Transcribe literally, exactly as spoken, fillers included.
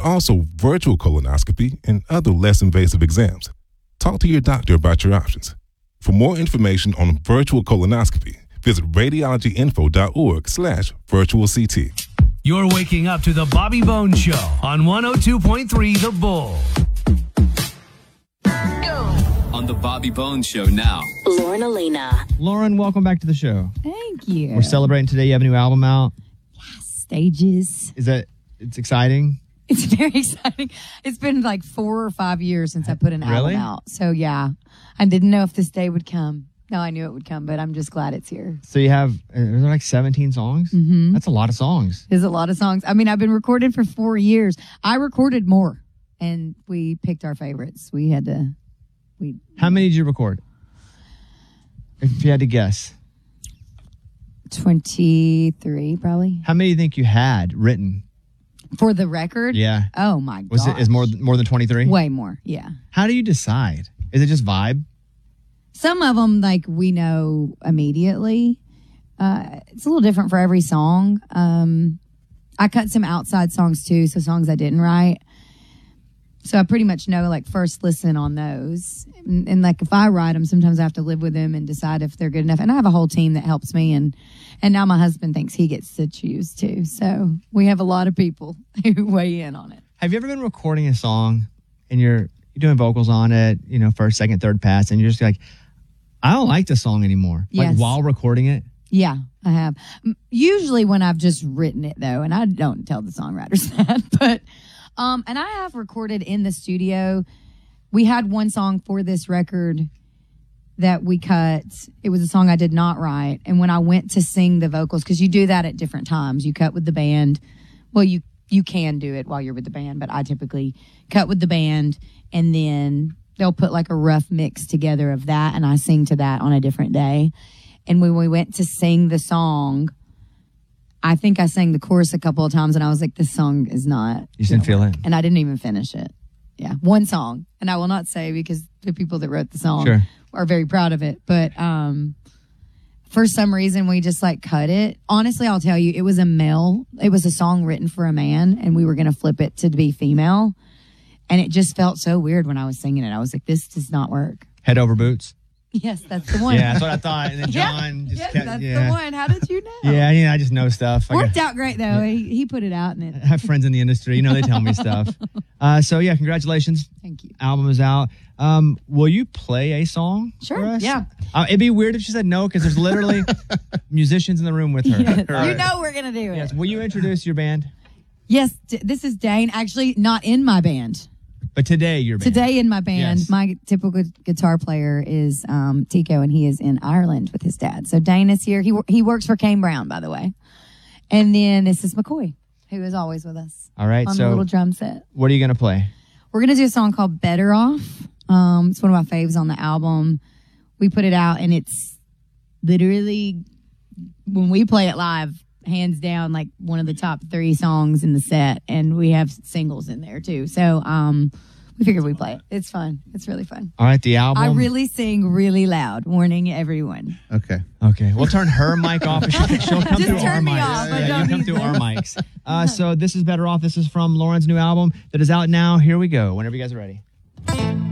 also virtual colonoscopy and other less invasive exams. Talk to your doctor about your options. For more information on virtual colonoscopy, visit radiologyinfo.org slash virtual CT. You're waking up to the Bobby Bones Show on one oh two point three The Bull. On the Bobby Bones Show now. Lauren Elena. Lauren, welcome back to the show. Thank you. We're celebrating today. You have a new album out. Yes, Stages. Is that, it's exciting? It's very exciting. It's been like four or five years since I put an Really? album out. So yeah, I didn't know if this day would come. No, I knew it would come, but I'm just glad it's here. So you have, uh, are there like seventeen songs? Mm-hmm. That's a lot of songs. There's a lot of songs. I mean, I've been recording for four years. I recorded more, and we picked our favorites. We had to. We. How many did you record? If you had to guess. twenty-three, probably. How many do you think you had written? For the record? Yeah. Oh, my God. Was it is more more than twenty-three? Way more, yeah. How do you decide? Is it just vibe? Some of them, like, we know immediately. Uh, it's a little different for every song. Um, I cut some outside songs, too, so songs I didn't write. So I pretty much know, like, first listen on those. And, and, like, if I write them, sometimes I have to live with them and decide if they're good enough. And I have a whole team that helps me. And, and now my husband thinks he gets to choose, too. So we have a lot of people who weigh in on it. Have you ever been recording a song and you're, you're doing vocals on it, you know, first, second, third pass, and you're just like, I don't like this song anymore. Yes. Like while recording it? Yeah, I have. M- Usually when I've just written it, though, and I don't tell the songwriters that, but, um, and I have recorded in the studio. We had one song for this record that we cut. It was a song I did not write. And when I went to sing the vocals, because you do that at different times, you cut with the band. Well, you, you can do it while you're with the band, but I typically cut with the band and then they'll put like a rough mix together of that, and I sing to that on a different day. And when we went to sing the song, I think I sang the chorus a couple of times, and I was like, this song is not. You didn't feel it? And I didn't even finish it. Yeah, one song. And I will not say because the people that wrote the song Sure. are very proud of it. But um, for some reason, we just like cut it. Honestly, I'll tell you, it was a male. It was a song written for a man, and we were going to flip it to be female. And it just felt so weird when I was singing it. I was like, this does not work. Head over boots? Yes, that's the one. Yeah, that's what I thought. And then John yeah, just yes, kept, that's yeah. the one. How did you know? Yeah, yeah, I just know stuff. I Worked got- out great, though. He, he put it out. and I it. have friends in the industry. You know, they tell me stuff. Uh, so, yeah, congratulations. Thank you. Album is out. Um, will you play a song Sure, for us? yeah. Uh, it'd be weird if she said no, because there's literally musicians in the room with her. Yes, Her- you know we're going to do it. Yes. Will you introduce your band? Yes, d- this is Dane. Actually, not in my band. But today, your band. Today in my band, Yes. my typical guitar player is um, Tico, and he is in Ireland with his dad. So Dane is here. He he works for Kane Brown, by the way. And then this is McCoy, who is always with us. All right, on so the little drum set. What are you going to play? We're going to do a song called Better Off. Um, it's one of my faves on the album. We put it out, and it's literally, when we play it live, hands down, like one of the top three songs in the set. And we have singles in there, too. So um, we figured we'd play it. It's fun. It's really fun. All right, the album. I really sing really loud, warning everyone. Okay. Okay, we'll turn her mic off. And she'll, she'll come Just through our turn me mics. off. I Yeah, don't you'll come need through to. our mics. Uh, so this is Better Off. This is from Lauren's new album that is out now. Here we go. Whenever you guys are ready.